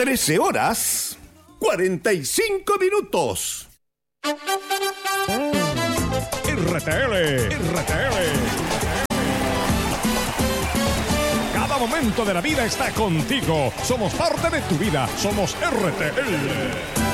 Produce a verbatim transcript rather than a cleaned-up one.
trece horas, cuarenta y cinco minutos. R T L, R T L. Cada momento de la vida está contigo. Somos parte de tu vida. Somos R T L.